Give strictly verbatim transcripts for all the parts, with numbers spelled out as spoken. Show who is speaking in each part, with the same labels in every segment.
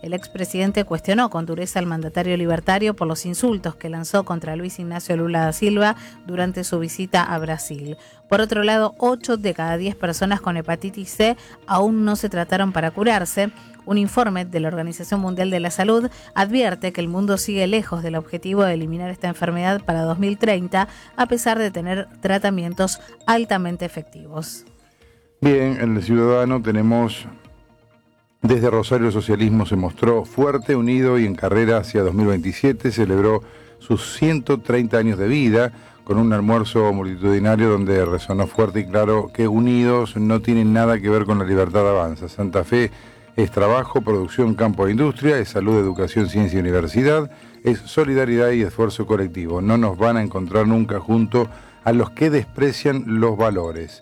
Speaker 1: El expresidente cuestionó con dureza al mandatario libertario por los insultos que lanzó contra Luis Ignacio Lula da Silva durante su visita a Brasil. Por otro lado, ocho de cada diez personas con hepatitis C aún no se trataron para curarse. Un informe de la Organización Mundial de la Salud advierte que el mundo sigue lejos del objetivo de eliminar esta enfermedad para dos mil treinta, a pesar de tener tratamientos altamente efectivos.
Speaker 2: Bien, en El Ciudadano tenemos: desde Rosario el socialismo se mostró fuerte, unido y en carrera hacia dos mil veintisiete. Celebró sus ciento treinta años de vida con un almuerzo multitudinario donde resonó fuerte y claro que unidos no tienen nada que ver con la libertad avanza. Santa Fe es trabajo, producción, campo e industria, es salud, educación, ciencia y universidad, es solidaridad y esfuerzo colectivo. No nos van a encontrar nunca junto a los que desprecian los valores.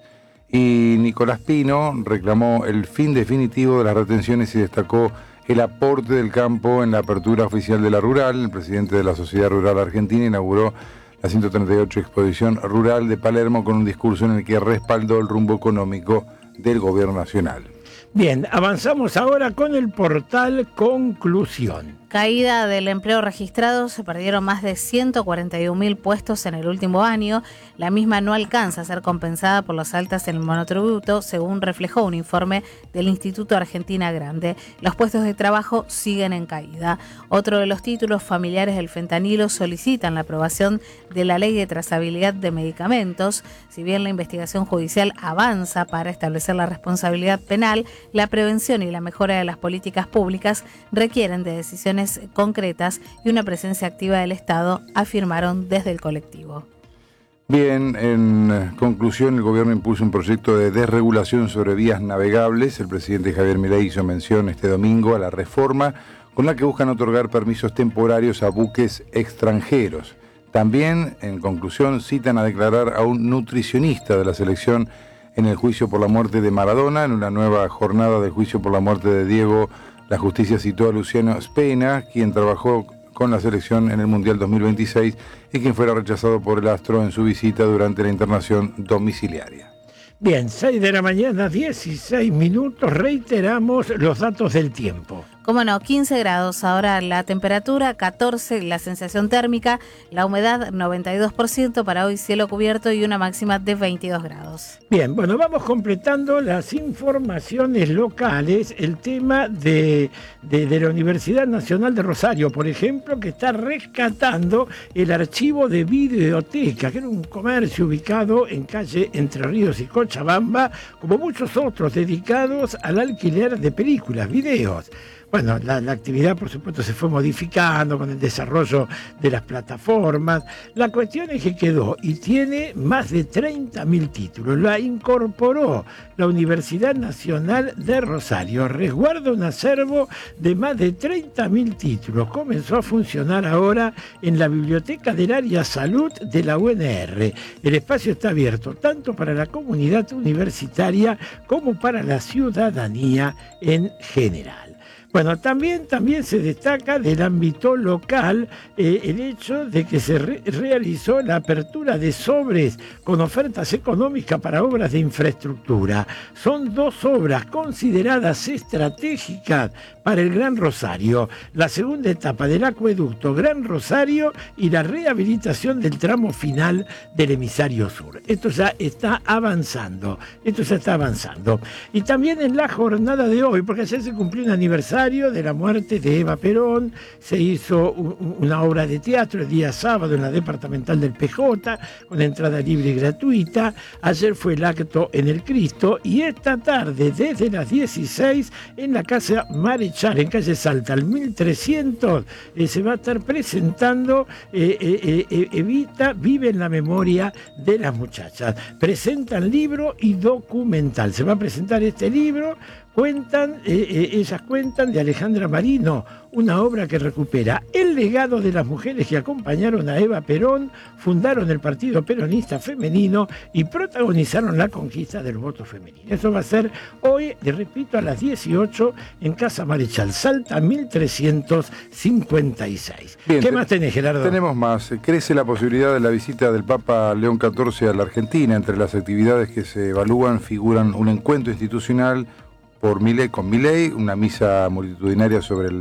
Speaker 2: Y Nicolás Pino reclamó el fin definitivo de las retenciones y destacó el aporte del campo en la apertura oficial de la Rural. El presidente de la Sociedad Rural Argentina inauguró la ciento treinta y ocho Exposición Rural de Palermo con un discurso en el que respaldó el rumbo económico del gobierno nacional.
Speaker 3: Bien, avanzamos ahora con el portal Conclusión.
Speaker 1: Caída del empleo registrado, se perdieron más de ciento cuarenta y un mil puestos en el último año. La misma no alcanza a ser compensada por las altas en el monotributo, según reflejó un informe del Instituto Argentina Grande. Los puestos de trabajo siguen en caída. Otro de los títulos, familiares del fentanilo solicitan la aprobación de la ley de trazabilidad de medicamentos. Si bien la investigación judicial avanza para establecer la responsabilidad penal, la prevención y la mejora de las políticas públicas requieren de decisiones concretas y una presencia activa del Estado, afirmaron desde el colectivo.
Speaker 2: Bien, en conclusión, el gobierno impulsa un proyecto de desregulación sobre vías navegables. El presidente Javier Milei hizo mención este domingo a la reforma con la que buscan otorgar permisos temporarios a buques extranjeros. También, en conclusión, citan a declarar a un nutricionista de la selección en el juicio por la muerte de Maradona. En una nueva jornada del juicio por la muerte de Diego, la justicia citó a Luciano Spena, quien trabajó con la selección en el Mundial dos mil veintiséis y quien fuera rechazado por el astro en su visita durante la internación domiciliaria.
Speaker 3: Bien, seis de la mañana, dieciséis minutos, reiteramos los datos del tiempo.
Speaker 1: Cómo no, quince grados ahora la temperatura, catorce la sensación térmica, la humedad noventa y dos por ciento, para hoy cielo cubierto y una máxima de veintidós grados.
Speaker 3: Bien, bueno, vamos completando las informaciones locales. El tema de, de, de la Universidad Nacional de Rosario, por ejemplo, que está rescatando el archivo de videoteca, que era un comercio ubicado en calle Entre Ríos y Cochabamba, como muchos otros dedicados al alquiler de películas, videos. Bueno, la, la actividad, por supuesto, se fue modificando con el desarrollo de las plataformas. La cuestión es que quedó y tiene más de treinta mil títulos. La incorporó la Universidad Nacional de Rosario. Resguarda un acervo de más de treinta mil títulos. Comenzó a funcionar ahora en la Biblioteca del Área Salud de la U N R. El espacio está abierto tanto para la comunidad universitaria como para la ciudadanía en general. Bueno, también, también se destaca del ámbito local eh, el hecho de que se re realizó la apertura de sobres con ofertas económicas para obras de infraestructura. Son dos obras consideradas estratégicas para el Gran Rosario. La segunda etapa del acueducto Gran Rosario y la rehabilitación del tramo final del emisario sur. Esto ya está avanzando, esto ya está avanzando. Y también en la jornada de hoy, porque ayer se cumplió un aniversario de la muerte de Eva Perón, se hizo un, una obra de teatro el día sábado en la departamental del P J, con entrada libre y gratuita. Ayer fue el acto en el Cristo y esta tarde, desde las dieciséis, en la Casa Marechal, en calle Salta, al mil trescientos, eh, se va a estar presentando eh, eh, eh, Evita vive en la memoria de las muchachas. Presentan libro y documental. Se va a presentar este libro. Cuentan, eh, eh, ellas cuentan de Alejandra Marino, una obra que recupera el legado de las mujeres que acompañaron a Eva Perón, fundaron el Partido Peronista Femenino y protagonizaron la conquista del voto femenino. Eso va a ser hoy, le repito, a las dieciocho en Casa Marechal, Salta mil trescientos cincuenta y seis. Bien, ¿qué más tenés, Gerardo?
Speaker 2: Tenemos más. Crece la posibilidad de la visita del Papa León catorce a la Argentina. Entre las actividades que se evalúan figuran un encuentro institucional por Milei, con Milei, una misa multitudinaria sobre el